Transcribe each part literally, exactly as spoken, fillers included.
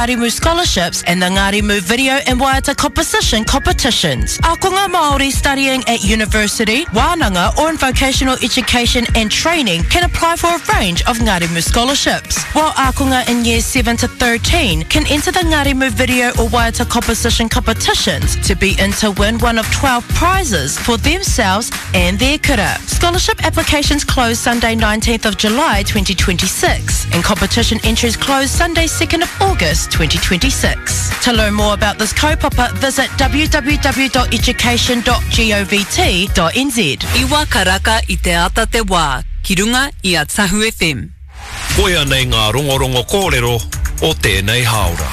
Ngārimu scholarships and the Ngārimu video and waiata composition competitions. Akonga Māori studying at university, wānanga or in vocational education and training can apply for a range of Ngārimu scholarships, while akonga in years seven to thirteen can enter the Ngārimu video or waiata composition competitions to be in to win one of twelve prizes for themselves and their kura. Scholarship applications close Sunday nineteenth of July twenty twenty-six and competition entries close Sunday second of August twenty twenty-six. To learn more about this kaupapa, visit w w w dot education dot govt dot n z. Iwa karaka I te ata te wā, ki runga I a Tahu F M. Koia nei ngā rongorongo kōrero o tēnei haora.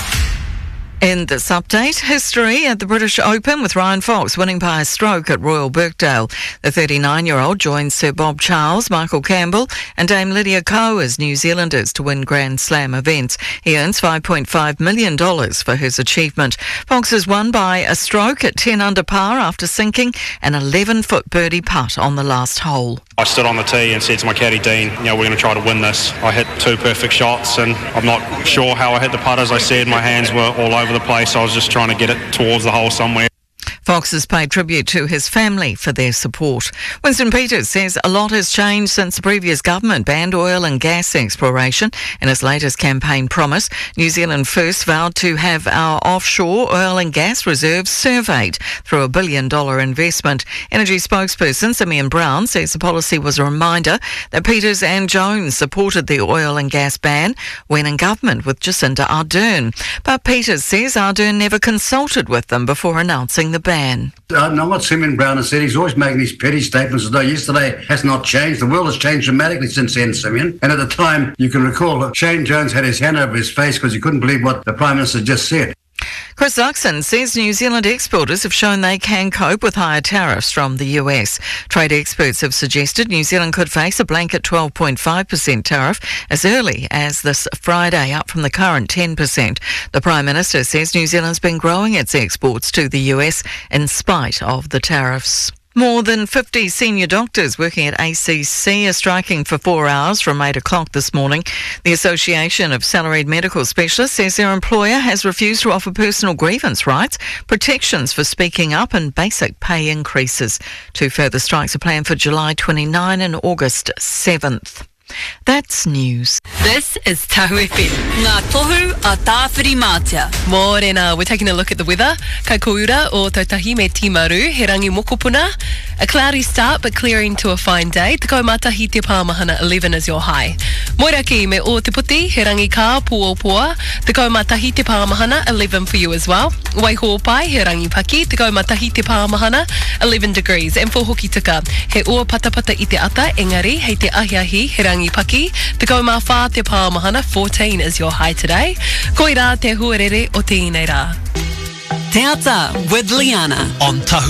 In this update, history at the British Open with Ryan Fox winning by a stroke at Royal Birkdale. The thirty-nine-year-old joins Sir Bob Charles, Michael Campbell and Dame Lydia Ko as New Zealanders to win Grand Slam events. He earns five point five million dollars for his achievement. Fox has won by a stroke at ten under par after sinking an eleven-foot birdie putt on the last hole. I stood on the tee and said to my caddy, Dean, you know, we're going to try to win this. I hit two perfect shots and I'm not sure how I hit the putt. As I said, my hands were all over the place. I was just trying to get it towards the hole somewhere. Fox has paid tribute to his family for their support. Winston Peters says a lot has changed since the previous government banned oil and gas exploration. In his latest campaign promise, New Zealand First vowed to have our offshore oil and gas reserves surveyed through a billion dollar investment. Energy spokesperson Simeon Brown says the policy was a reminder that Peters and Jones supported the oil and gas ban when in government with Jacinda Ardern. But Peters says Ardern never consulted with them before announcing the ban. I know what Simeon Brown has said. He's always making these petty statements as though yesterday has not changed. The world has changed dramatically since then, Simeon. And at the time, you can recall, Shane Jones had his hand over his face because he couldn't believe what the Prime Minister just said. Chris Luxon says New Zealand exporters have shown they can cope with higher tariffs from the U S. Trade experts have suggested New Zealand could face a blanket twelve point five percent tariff as early as this Friday, up from the current ten percent. The Prime Minister says New Zealand's been growing its exports to the U S in spite of the tariffs. More than fifty senior doctors working at A C C are striking for four hours from eight o'clock this morning. The Association of Salaried Medical Specialists says their employer has refused to offer personal grievance rights, protections for speaking up and basic pay increases. Two further strikes are planned for July twenty-ninth and August seventh. That's news. This is Tahu F M. Ngā tohu a tāwhiri mātia. Mōrena, we're taking a look at the weather. Kai koura o Tautahi me Timaru, he rangi mokopuna. A cloudy start but clearing to a fine day. Te kaumatahi te pāmahana, eleven is your high. Moiraki me o te puti, he rangi ka puopua. Te kaumatahi te pāmahana, eleven for you as well. Waihopai, he rangi paki. Te kaumatahi te pāmahana, eleven degrees. And for hoki tika, he ua patapata I te ata, engari, hei te ahiahi, he rangi paki. Te kaumawha te pāmahana, fourteen is your high today. Koira te huarere o te inei rā. Te ata with Liana. On Tahu